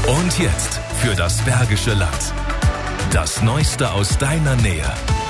Und jetzt für das Bergische Land. Das Neueste aus deiner Nähe.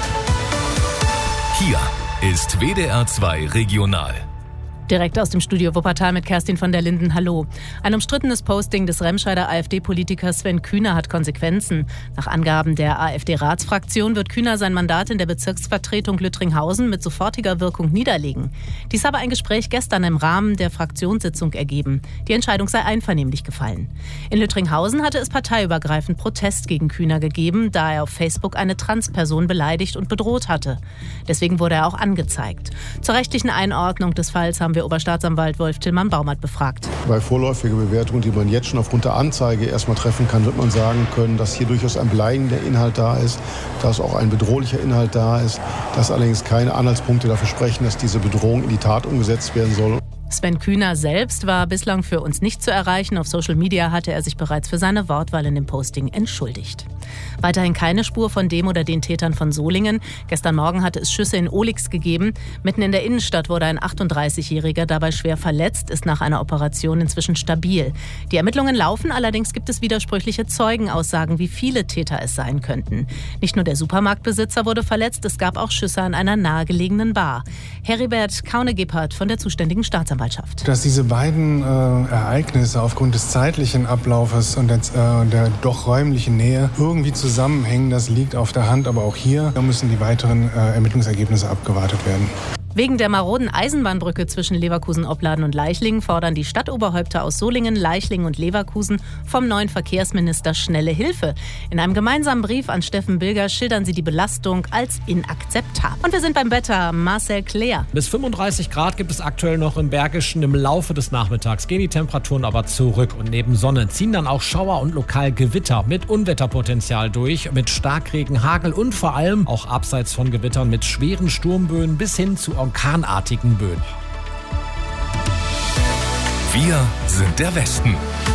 Hier ist WDR 2 Regional. Direkt aus dem Studio Wuppertal mit Kerstin von der Linden. Hallo. Ein umstrittenes Posting des Remscheider AfD-Politikers Sven Kühner hat Konsequenzen. Nach Angaben der AfD-Ratsfraktion wird Kühner sein Mandat in der Bezirksvertretung Lüttringhausen mit sofortiger Wirkung niederlegen. Dies habe ein Gespräch gestern im Rahmen der Fraktionssitzung ergeben. Die Entscheidung sei einvernehmlich gefallen. In Lüttringhausen hatte es parteiübergreifend Protest gegen Kühner gegeben, da er auf Facebook eine Transperson beleidigt und bedroht hatte. Deswegen wurde er auch angezeigt. Zur rechtlichen Einordnung des Falls haben wir Oberstaatsanwalt Wolf Tillmann-Baumert befragt. Bei vorläufiger Bewertung, die man jetzt schon aufgrund der Anzeige erstmal treffen kann, wird man sagen können, dass hier durchaus ein beleidigender Inhalt da ist, dass auch ein bedrohlicher Inhalt da ist, dass allerdings keine Anhaltspunkte dafür sprechen, dass diese Bedrohung in die Tat umgesetzt werden soll. Sven Kühner selbst war bislang für uns nicht zu erreichen. Auf Social Media hatte er sich bereits für seine Wortwahl in dem Posting entschuldigt. Weiterhin keine Spur von dem oder den Tätern von Solingen. Gestern Morgen hatte es Schüsse in Ohlix gegeben. Mitten in der Innenstadt wurde ein 38-Jähriger dabei schwer verletzt, ist nach einer Operation inzwischen stabil. Die Ermittlungen laufen, allerdings gibt es widersprüchliche Zeugenaussagen, wie viele Täter es sein könnten. Nicht nur der Supermarktbesitzer wurde verletzt, es gab auch Schüsse an einer nahegelegenen Bar. Heribert Kaune-Gebhardt von der zuständigen Staatsanwaltschaft. Dass diese beiden Ereignisse aufgrund des zeitlichen Ablaufes und der doch räumlichen Nähe irgendwie zusammenhängen, das liegt auf der Hand. Aber auch hier müssen die weiteren Ermittlungsergebnisse abgewartet werden. Wegen der maroden Eisenbahnbrücke zwischen Leverkusen, Opladen und Leichlingen fordern die Stadtoberhäupter aus Solingen, Leichlingen und Leverkusen vom neuen Verkehrsminister schnelle Hilfe. In einem gemeinsamen Brief an Steffen Bilger schildern sie die Belastung als inakzeptabel. Und wir sind beim Wetter. Marcel Claire. Bis 35 Grad gibt es aktuell noch im Bergischen. Im Laufe des Nachmittags gehen die Temperaturen aber zurück. Und neben Sonne ziehen dann auch Schauer und lokal Gewitter mit Unwetterpotenzial durch. Mit Starkregen, Hagel und vor allem auch abseits von Gewittern mit schweren Sturmböen bis hin zu orkanartigen Böen. Wir sind der Westen.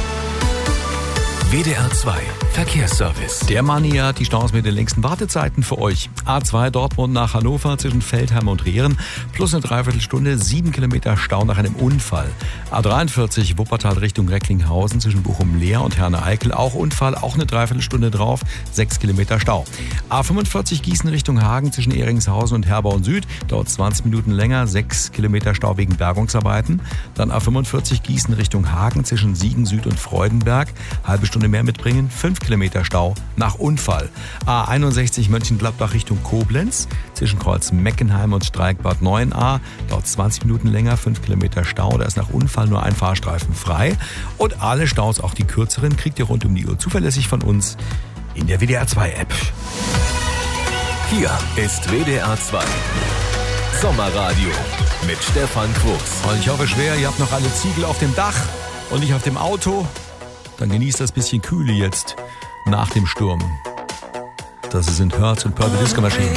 WDR 2 Verkehrsservice. Der Mania hat die Staus mit den längsten Wartezeiten für euch. A2 Dortmund nach Hannover zwischen Feldheim und Rehren plus eine Dreiviertelstunde, 7 Kilometer Stau nach einem Unfall. A43 Wuppertal Richtung Recklinghausen zwischen Bochum-Leer und Herne-Eickel auch Unfall, auch eine Dreiviertelstunde drauf, 6 Kilometer Stau. A45 Gießen Richtung Hagen zwischen Ehringshausen und Herborn Süd, dauert 20 Minuten länger, 6 Kilometer Stau wegen Bergungsarbeiten. Dann A45 Gießen Richtung Hagen zwischen Siegen Süd und Freudenberg, halbe Stunde mehr mitbringen, 5 Kilometer Stau nach Unfall. A61 Mönchengladbach Richtung Koblenz zwischen Kreuz Meckenheim und Streikbad 9a, dauert 20 Minuten länger, 5 Kilometer Stau, da ist nach Unfall nur ein Fahrstreifen frei. Und alle Staus, auch die kürzeren, kriegt ihr rund um die Uhr zuverlässig von uns in der WDR 2 App. Hier ist WDR 2 Sommerradio mit Stefan Quuchs. Und ich hoffe schwer, ihr habt noch alle Ziegel auf dem Dach und nicht auf dem Auto. Dann genießt das bisschen Kühle jetzt nach dem Sturm. Das sind Hertz und Purple Disco Machine.